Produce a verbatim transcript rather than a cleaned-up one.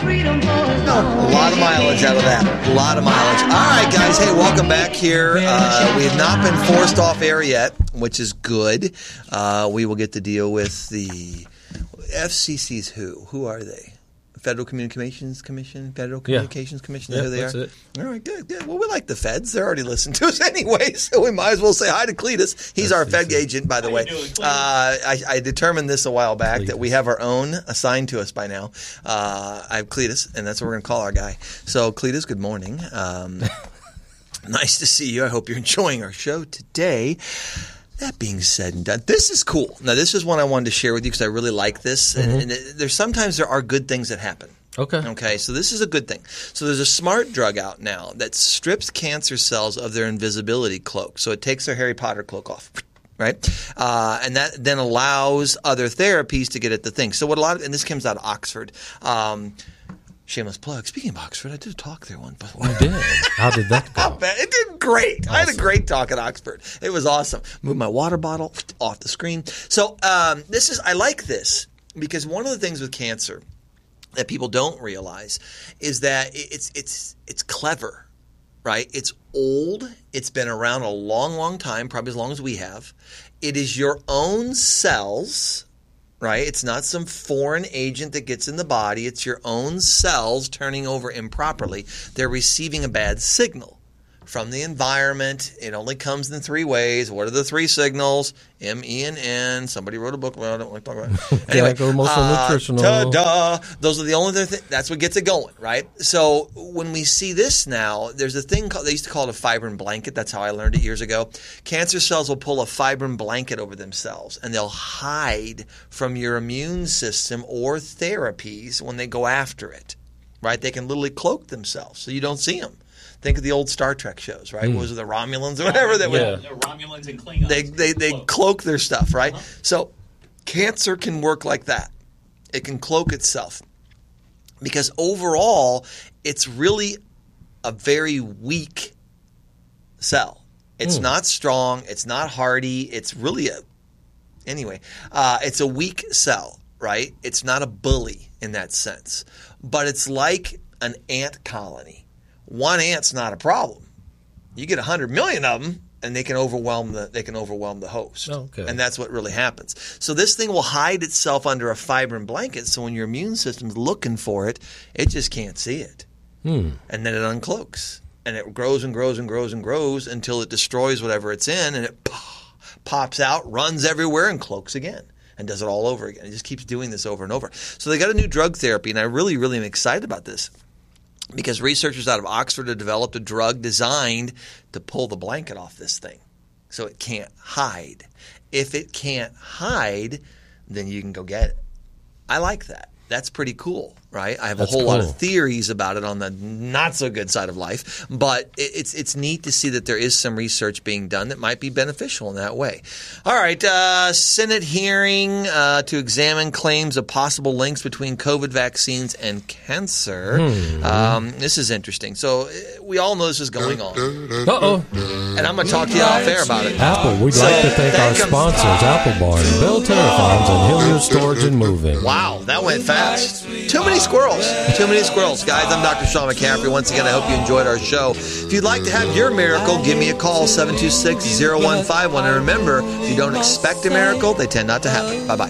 A lot of mileage out of that. A lot of mileage. All right, guys. Hey, welcome back here. Uh, we have not been forced off air yet, which is good. Uh, we will get to deal with the F C C's who? Who are they? Federal Communications Commission? Federal Communications yeah. Commission? Yeah, who they that's are? it. All right, good, good. Well, we like the feds. They're already listening to us anyway, so we might as well say hi to Cletus. He's our Fed agent, by the way. Doing, uh, I, I determined this a while back Cletus. that we have our own assigned to us by now. Uh, I have Cletus, and that's what we're going to call our guy. So, Cletus, good morning. Um, nice to see you. I hope you're enjoying our show today. That being said and done, this is cool. Now, this is one I wanted to share with you because I really like this. Mm-hmm. And, and there's sometimes there are good things that happen. Okay. Okay, so this is a good thing. So there's a smart drug out now that strips cancer cells of their invisibility cloak. So it takes their Harry Potter cloak off, right? Uh, and that then allows other therapies to get at the thing. So what a lot of – and this comes out of Oxford. Um, shameless plug. Speaking of Oxford, I did a talk there once before. You did? How did that go? It did great. Awesome. I had a great talk at Oxford. It was awesome. Moved my water bottle off the screen. So um, this is – I like this because one of the things with cancer – that people don't realize is that it's it's it's clever, right? It's old. It's been around a long, long time, probably as long as we have. It is your own cells, right? It's not some foreign agent that gets in the body. It's your own cells turning over improperly. They're receiving a bad signal from the environment. It only comes in three ways. What are the three signals? M, E, and N. Somebody wrote a book about it. I don't want to talk about it. Anyway, uh, nutritional. Ta-da! Those are the only th- that's what gets it going, right? So when we see this now, there's a thing called, they used to call it a fibrin blanket. That's how I learned it years ago. Cancer cells will pull a fibrin blanket over themselves, and they'll hide from your immune system or therapies when they go after it, right? They can literally cloak themselves so you don't see them. Think of the old Star Trek shows, right? Mm. What was it, the Romulans or whatever? That yeah, would, the Romulans and Klingons. They they they cloak. cloak their stuff, right? Uh-huh. So cancer can work like that. It can cloak itself because overall, it's really a very weak cell. It's mm. not strong. It's not hardy. It's really a anyway. Uh, it's a weak cell, right? It's not a bully in that sense, but it's like an ant colony. One ant's not a problem. You get a hundred million of them, and they can overwhelm the they can overwhelm the host. Okay. And that's what really happens. So this thing will hide itself under a fibrin blanket. So when your immune system's looking for it, it just can't see it, hmm. and then it uncloaks, and it grows and grows and grows and grows until it destroys whatever it's in, and it pops out, runs everywhere, and cloaks again. And does it all over again. It just keeps doing this over and over. So they got a new drug therapy, and I really, really am excited about this. Because researchers out of Oxford have developed a drug designed to pull the blanket off this thing so it can't hide. If it can't hide, then you can go get it. I like that. That's pretty cool, right? I have That's a whole cool. lot of theories about it on the not-so-good side of life, but it's it's neat to see that there is some research being done that might be beneficial in that way. All right, uh, Senate hearing uh, to examine claims of possible links between COVID vaccines and cancer. Hmm. Um, this is interesting. So we all know this is going on. Uh-oh. And I'm going to talk to you off air about it. Apple, we'd So like to thank our that comes- sponsors, Apple Barn, Bell Terraphones, and Hilliard Storage and Moving. Wow, that went fast. Too many squirrels. Too many squirrels. Guys, I'm Doctor Sean McCaffrey. Once again, I hope you enjoyed our show. If you'd like to have your miracle, give me a call, seven two six, zero one five one. And remember, if you don't expect a miracle, they tend not to happen. Bye-bye.